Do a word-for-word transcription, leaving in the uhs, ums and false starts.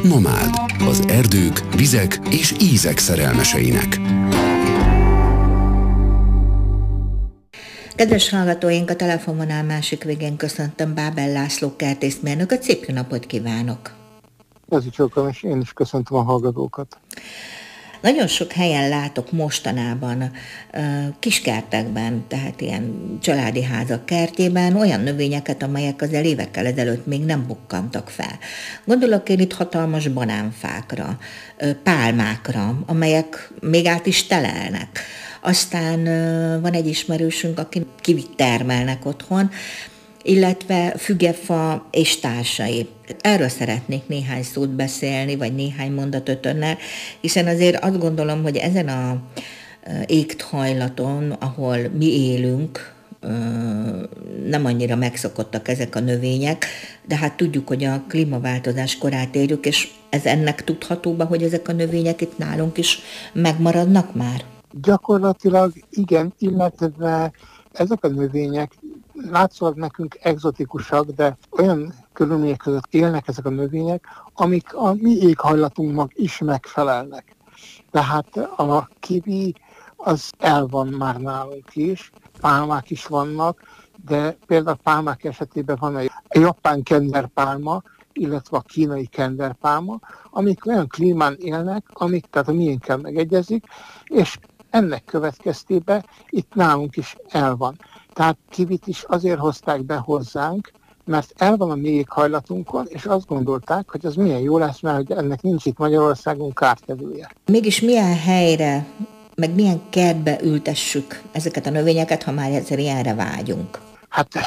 Nomád, az erdők, vizek és ízek szerelmeseinek. Kedves hallgatóink, a telefonvonal másik végén köszöntöm Bábel László kertészmérnököt. Szép jó napot kívánok! Ez így sokan, és én is köszöntöm a hallgatókat. Nagyon sok helyen látok mostanában kiskertekben, tehát ilyen családi házak kertjében olyan növényeket, amelyek az évekkel ezelőtt még nem bukkantak fel. Gondolok én itt hatalmas banánfákra, pálmákra, amelyek még át is telelnek. Aztán van egy ismerősünk, aki kivit termelnek otthon, illetve fügefa és társai. Erről szeretnék néhány szót beszélni, vagy néhány mondatot önnel, hiszen azért azt gondolom, hogy ezen a éghajlaton, ahol mi élünk, nem annyira megszokottak ezek a növények, de hát tudjuk, hogy a klímaváltozás korát érjük, és ez ennek tudható be, hogy ezek a növények itt nálunk is megmaradnak már? Gyakorlatilag igen, illetve ezek a növények látszólag nekünk egzotikusak, de olyan körülmények között élnek ezek a növények, amik a mi éghajlatunknak is megfelelnek. Tehát a kiwi az el van már nálunk is, pálmák is vannak, de például a pálmák esetében van a japán kenderpálma, illetve a kínai kenderpálma, amik olyan klímán élnek, amik tehát a miénkkel megegyezik, és ennek következtében itt nálunk is el van. Tehát kivit is azért hozták be hozzánk, mert el van a mi éghajlatunkon, és azt gondolták, hogy az milyen jó lesz, mert hogy ennek nincs itt Magyarországon kártevője. Mégis milyen helyre, meg milyen kertbe ültessük ezeket a növényeket, ha már egyszer ilyenre vágyunk? Hát